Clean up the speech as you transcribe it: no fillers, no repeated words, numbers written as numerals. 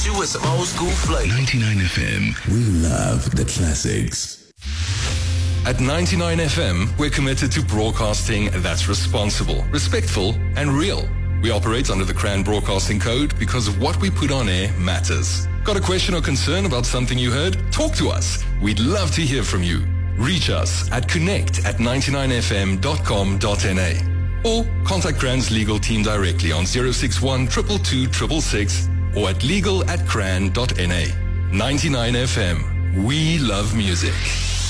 you with some old school flavor. 99 FM. We love the classics. At 99 FM, we're committed to broadcasting that's responsible, respectful, and real. We operate under the CRAN Broadcasting Code because what we put on air matters. Got a question or concern about something you heard? Talk to us. We'd love to hear from you. Reach us at connect@99fm.com.na or contact CRAN's legal team directly on 061 222 666 or at legal@cran.na. 99 FM. We love music.